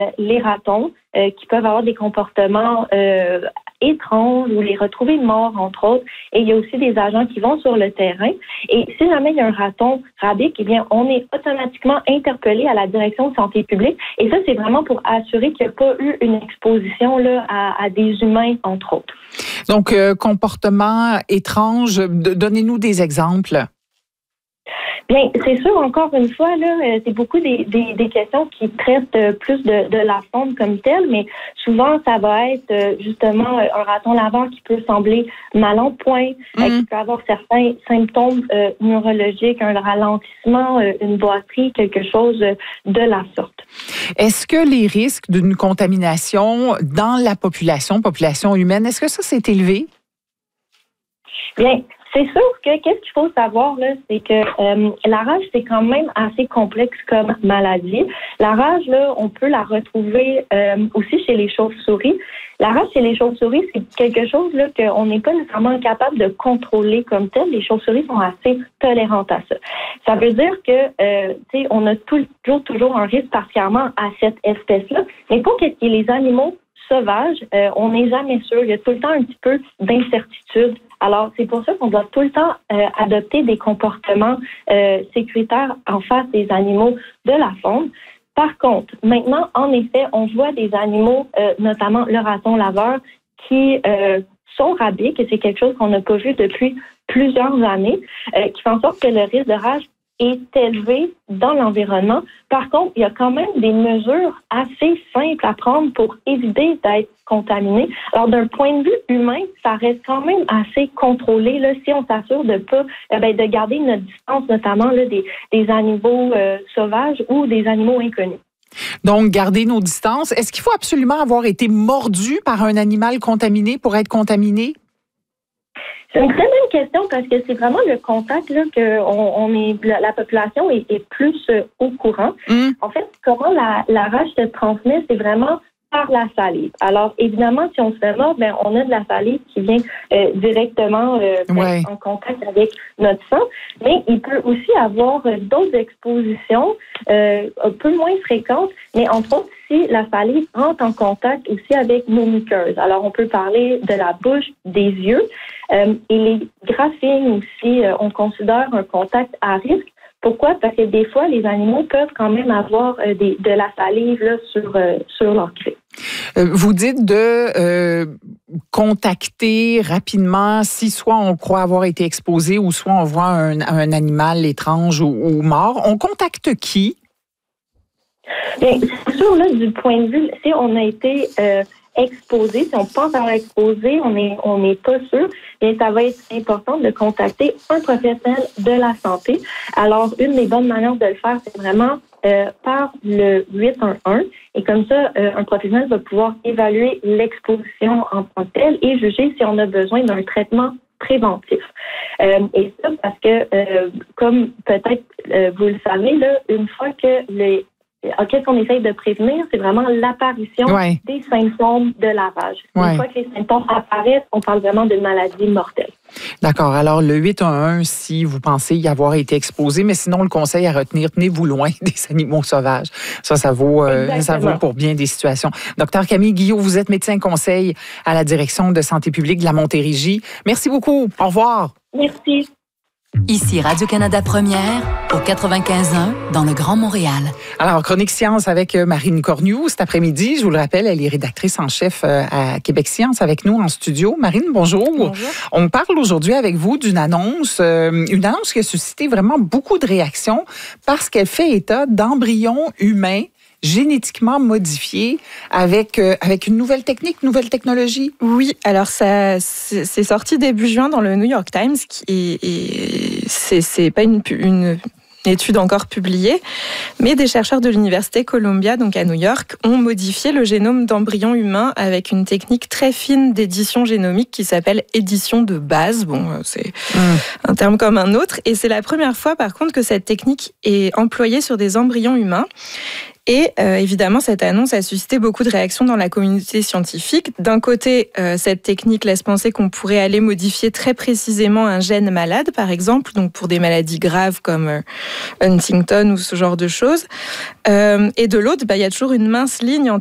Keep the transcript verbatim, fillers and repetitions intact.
les ratons euh, qui peuvent avoir des comportements euh, étranges ou les retrouver morts, entre autres. Et il y a aussi des agents qui vont sur le terrain. Et si jamais il y a un raton rabique, eh bien, on est automatiquement interpellé à la direction de santé publique. Et ça, c'est vraiment pour assurer qu'il n'y a pas eu une exposition là, à, à des humains, entre autres. Donc, euh, comportement étrange, donnez-nous des exemples. Bien, c'est sûr, encore une fois, là, c'est beaucoup des, des, des questions qui traitent plus de, de la faune comme telle, mais souvent, ça va être justement un raton laveur qui peut sembler mal en point, mmh. qui peut avoir certains symptômes euh, neurologiques, un ralentissement, euh, une boiterie, quelque chose de la sorte. Est-ce que les risques d'une contamination dans la population, population humaine, est-ce que ça s'est élevé? Bien, c'est sûr que qu'est-ce qu'il faut savoir, là, c'est que euh, la rage, c'est quand même assez complexe comme maladie. La rage, là, on peut la retrouver euh, aussi chez les chauves-souris. La rage chez les chauves-souris, c'est quelque chose là qu'on n'est pas nécessairement capable de contrôler comme tel. Les chauves-souris sont assez tolérantes à ça. Ça veut dire que, euh, tu sais, on a toujours, toujours un risque particulièrement à cette espèce-là. Mais pour qu'il y ait les animaux sauvages, euh, on n'est jamais sûr. Il y a tout le temps un petit peu d'incertitude. Alors, c'est pour ça qu'on doit tout le temps euh, adopter des comportements euh, sécuritaires en face des animaux de la faune. Par contre, maintenant, en effet, on voit des animaux, euh, notamment le raton laveur, qui euh, sont rabiques, et c'est quelque chose qu'on n'a pas vu depuis plusieurs années, euh, qui fait en sorte que le risque de rage est élevé dans l'environnement. Par contre, il y a quand même des mesures assez simples à prendre pour éviter d'être contaminé. Alors, d'un point de vue humain, ça reste quand même assez contrôlé là, si on s'assure de pas euh, ben, de garder notre distance, notamment là, des, des animaux euh, sauvages ou des animaux inconnus. Donc, garder nos distances. Est-ce qu'il faut absolument avoir été mordu par un animal contaminé pour être contaminé? C'est une très bonne question parce que c'est vraiment le contact là que on, on est la, la population est, est plus euh, au courant. Mm. En fait, comment la, la rage se transmet, c'est vraiment par la salive. Alors, évidemment, si on se fait mordre, ben, on a de la salive qui vient euh, directement euh, ouais. en contact avec notre sang, mais il peut aussi avoir euh, d'autres expositions euh, un peu moins fréquentes, mais entre autres, si la salive rentre en contact aussi avec nos muqueuses. Alors, on peut parler de la bouche, des yeux, euh, et les graphines aussi, euh, on considère un contact à risque. Pourquoi? Parce que des fois, les animaux peuvent quand même avoir euh, des, de la salive là, sur, euh, sur leur cri. Euh, vous dites de euh, contacter rapidement si soit on croit avoir été exposé ou soit on voit un, un animal étrange ou, ou mort. On contacte qui? Bien, c'est sûr, là, du point de vue, si on a été euh, exposé, si on pense avoir exposé, on n'est on n'est pas sûr, bien, ça va être important de contacter un professionnel de la santé. Alors, une des bonnes manières de le faire, c'est vraiment euh, par le huit un un. Et comme ça, euh, un professionnel va pouvoir évaluer l'exposition en tant que telle et juger si on a besoin d'un traitement préventif. Euh, et ça, parce que, euh, comme peut-être euh, vous le savez, là, une fois que les qu'est-ce qu'on essaye de prévenir? C'est vraiment l'apparition ouais. des symptômes de la rage. Ouais. Une fois que les symptômes apparaissent, on parle vraiment d'une maladie mortelle. D'accord. Alors, le huit un un, si vous pensez y avoir été exposé, mais sinon, le conseil à retenir, tenez-vous loin des animaux sauvages. Ça, ça vaut, euh, ça vaut pour bien des situations. Docteur Camille Guillot, vous êtes médecin conseil à la direction de santé publique de la Montérégie. Merci beaucoup. Au revoir. Merci. Ici Radio-Canada Première, au quatre-vingt-quinze un, dans le Grand Montréal. Alors, Chronique Science avec Marine Cornu. Cet après-midi, je vous le rappelle, elle est rédactrice en chef à Québec Science avec nous en studio. Marine, bonjour. Bonjour. On parle aujourd'hui avec vous d'une annonce, euh, une annonce qui a suscité vraiment beaucoup de réactions parce qu'elle fait état d'embryons humains génétiquement modifiés avec euh, avec une nouvelle technique, nouvelle technologie. Oui, alors ça c'est, c'est sorti début juin dans le New York Times qui et, et c'est c'est pas une une étude encore publiée, mais des chercheurs de l'université Columbia, donc à New York, ont modifié le génome d'embryons humains avec une technique très fine d'édition génomique qui s'appelle édition de base. Bon, c'est mmh. un terme comme un autre, et c'est la première fois, par contre, que cette technique est employée sur des embryons humains. Et euh, évidemment, cette annonce a suscité beaucoup de réactions dans la communauté scientifique. D'un côté, euh, cette technique laisse penser qu'on pourrait aller modifier très précisément un gène malade, par exemple, donc pour des maladies graves comme euh, Huntington ou ce genre de choses. Euh, et de l'autre, bah, il y a toujours une mince ligne